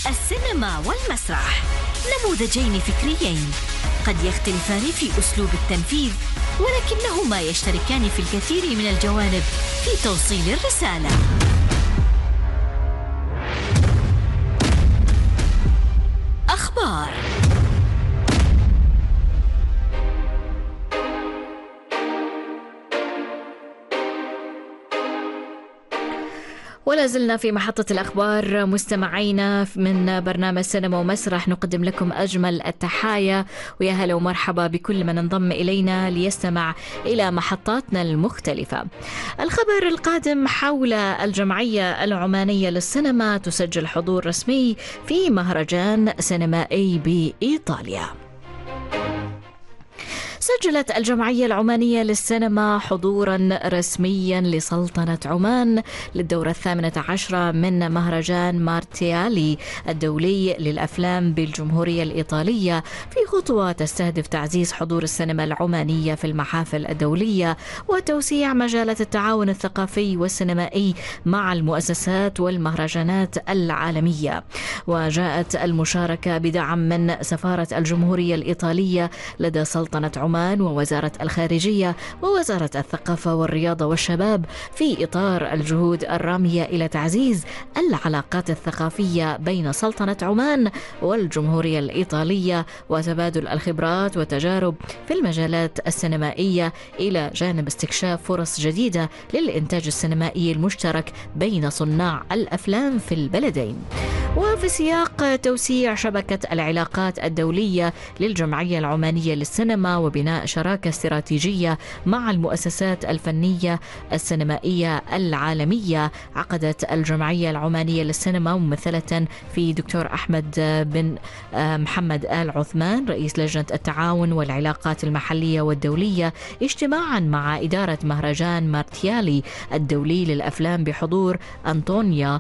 السينما والمسرح نموذجين فكريين قد يختلفان في أسلوب التنفيذ، ولكنهما يشتركان في الكثير من الجوانب في توصيل الرسالة. أخبار. ولا زلنا في محطة الأخبار مستمعينا من برنامج سينما ومسرح، نقدم لكم أجمل التحايا ويا هلا ومرحبا بكل من انضم إلينا ليستمع إلى محطاتنا المختلفة. الخبر القادم حول الجمعية العمانية للسينما تسجل حضور رسمي في مهرجان سينمائي بإيطاليا. سجلت الجمعية العمانية للسينما حضورا رسميا لسلطنة عمان للدورة 18 من مهرجان مارتيالي الدولي للأفلام بالجمهورية الإيطالية، في خطوة تستهدف تعزيز حضور السينما العمانية في المحافل الدولية وتوسيع مجالات التعاون الثقافي والسينمائي مع المؤسسات والمهرجانات العالمية. وجاءت المشاركة بدعم من سفارة الجمهورية الإيطالية لدى سلطنة عمان ووزارة الخارجية ووزارة الثقافة والرياضة والشباب في إطار الجهود الرامية إلى تعزيز العلاقات الثقافية بين سلطنة عمان والجمهورية الإيطالية وتبادل الخبرات والتجارب في المجالات السينمائية، إلى جانب استكشاف فرص جديدة للإنتاج السينمائي المشترك بين صناع الأفلام في البلدين. وفي سياق توسيع شبكة العلاقات الدولية للجمعية العمانية للسينما وبناء شراكة استراتيجية مع المؤسسات الفنية السينمائية العالمية، عقدت الجمعية العمانية للسينما ممثلة في دكتور أحمد بن محمد آل عثمان رئيس لجنة التعاون والعلاقات المحلية والدولية اجتماعا مع إدارة مهرجان مارتيالي الدولي للأفلام بحضور أنطونيا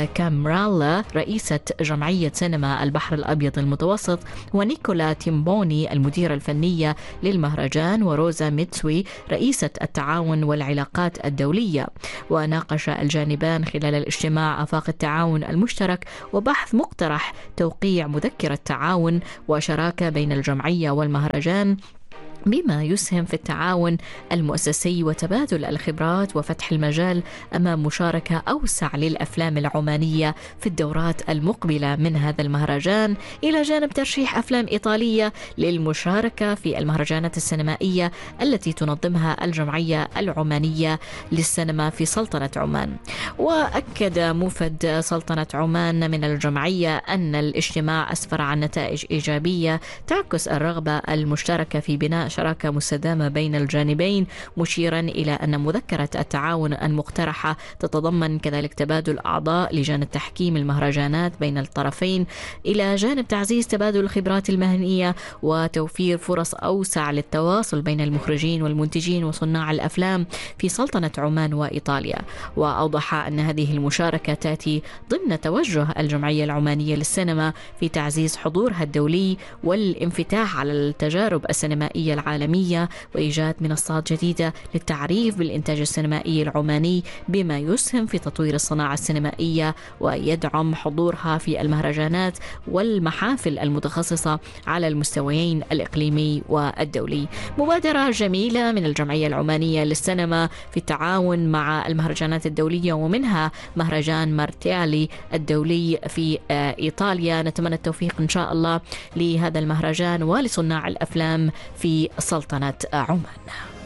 كامرالا رئيسة جمعية سينما البحر الأبيض المتوسط، ونيكولا تيمبوني المديرة الفنية للمهرجان، وروزا ميتسوي رئيسة التعاون والعلاقات الدولية. وناقش الجانبان خلال الاجتماع آفاق التعاون المشترك وبحث مقترح توقيع مذكرة تعاون وشراكة بين الجمعية والمهرجان بما يسهم في التعاون المؤسسي وتبادل الخبرات وفتح المجال أمام مشاركة أوسع للأفلام العمانية في الدورات المقبلة من هذا المهرجان، إلى جانب ترشيح أفلام إيطالية للمشاركة في المهرجانات السينمائية التي تنظمها الجمعية العمانية للسينما في سلطنة عمان. وأكد موفد سلطنة عمان من الجمعية أن الاجتماع أسفر عن نتائج إيجابية تعكس الرغبة المشتركة في بناء شراكة مستدامة بين الجانبين، مشيرا إلى أن مذكرة التعاون المقترحة تتضمن كذلك تبادل أعضاء لجان التحكيم المهرجانات بين الطرفين، إلى جانب تعزيز تبادل الخبرات المهنية وتوفير فرص أوسع للتواصل بين المخرجين والمنتجين وصناع الأفلام في سلطنة عمان وإيطاليا. وأوضح أن هذه المشاركة تأتي ضمن توجه الجمعية العمانية للسينما في تعزيز حضورها الدولي والانفتاح على التجارب السينمائية العالمية وإيجاد منصات جديدة للتعريف بالإنتاج السينمائي العماني، بما يسهم في تطوير الصناعة السينمائية ويدعم حضورها في المهرجانات والمحافل المتخصصة على المستويين الإقليمي والدولي. مبادرة جميلة من الجمعية العمانية للسينما في التعاون مع المهرجانات الدولية، ومنها مهرجان مارتيالي الدولي في إيطاليا. نتمنى التوفيق إن شاء الله لهذا المهرجان ولصناع الأفلام في سلطنة عمان.